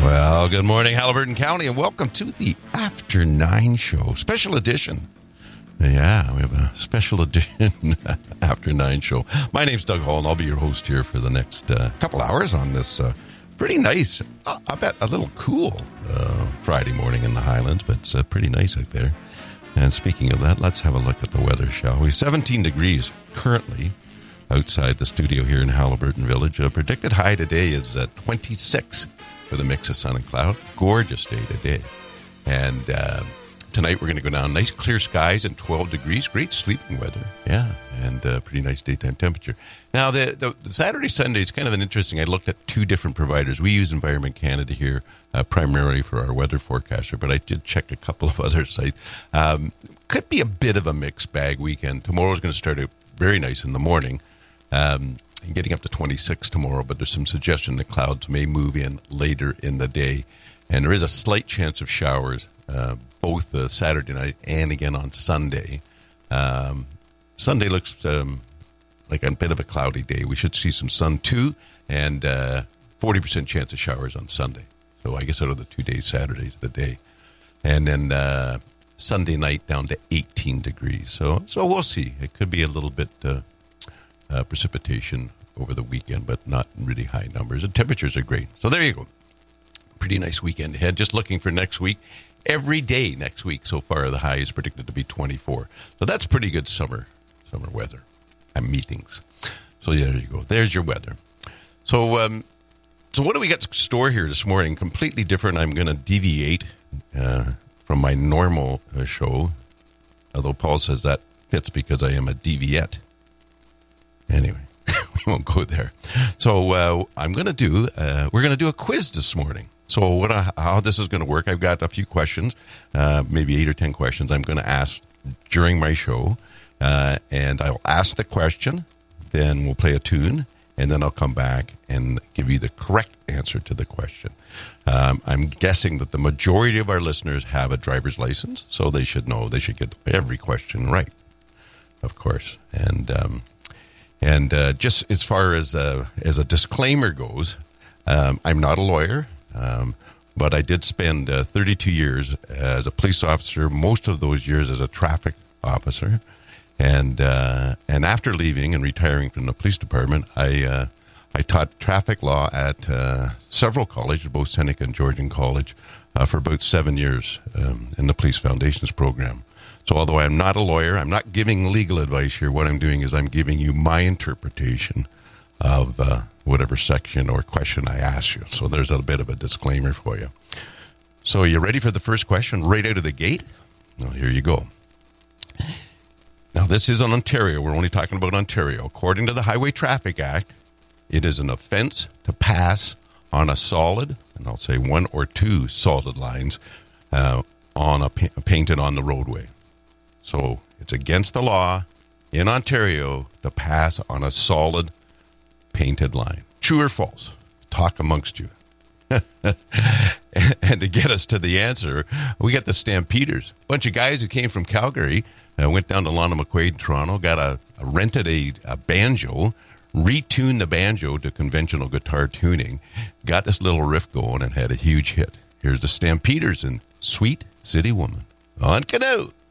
Well, good morning, Haliburton County, and welcome to the After 9 show, special edition. Yeah, we have a special edition After 9 show. My name's Doug Hall, and I'll be your host here for the next couple hours on this pretty nice, I bet a little cool Friday morning in the Highlands, but it's pretty nice out there. And speaking of that, let's have a look at the weather, shall we? 17 degrees currently outside the studio here in Haliburton Village. Predicted high today is 26 with a mix of sun and cloud. Gorgeous day today. And tonight we're going to go down nice clear skies and 12 degrees. Great sleeping weather. Yeah, and pretty nice daytime temperature. Now, the Saturday, Sunday is kind of an interesting. I looked at two different providers. We use Environment Canada here primarily for our weather forecaster, but I did check a couple of other sites. Could be a bit of a mixed bag weekend. Tomorrow's going to start out very nice in the morning. Getting up to 26 tomorrow, but there's some suggestion the clouds may move in later in the day. And there is a slight chance of showers both Saturday night and again on Sunday. Sunday looks like a bit of a cloudy day. We should see some sun too, and 40% chance of showers on Sunday. So I guess out of the 2 days, Saturday's the day. And then Sunday night down to 18 degrees. So we'll see. It could be a little bit precipitation over the weekend, but not really high numbers. The temperatures are great. So there you go. Pretty nice weekend ahead. Just looking for next week. Every day next week so far, the high is predicted to be 24. So that's pretty good summer weather and meetings. So yeah, there you go. There's your weather. So what do we got to store here this morning? Completely different. I'm going to deviate from my normal show, although Paul says that fits because I am a deviant. Anyway, we won't go there. So we're going to do a quiz this morning. So how this is going to work, I've got a few questions, maybe 8 or 10 questions I'm going to ask during my show. And I'll ask the question, then we'll play a tune, and then I'll come back and give you the correct answer to the question. I'm guessing that the majority of our listeners have a driver's license, so they should know they should get every question right, of course. And just as far as a disclaimer goes, I'm not a lawyer, but I did spend 32 years as a police officer, most of those years as a traffic officer. And after leaving and retiring from the police department, I taught traffic law at several colleges, both Seneca and Georgian College, for about 7 years in the Police Foundations program. So although I'm not a lawyer, I'm not giving legal advice here. What I'm doing is I'm giving you my interpretation of whatever section or question I ask you. So there's a bit of a disclaimer for you. So are you ready for the first question right out of the gate? Well, here you go. Now, this is on Ontario. We're only talking about Ontario. According to the Highway Traffic Act, it is an offense to pass on a solid, and I'll say one or two solid lines, painted on the roadway. So it's against the law in Ontario to pass on a solid painted line. True or false? Talk amongst you. And to get us to the answer, we got the Stampeders. A bunch of guys who came from Calgary, went down to Lana McQuaid in Toronto, rented a banjo, retuned the banjo to conventional guitar tuning, got this little riff going, and had a huge hit. Here's the Stampeders and Sweet City Woman on Canoe.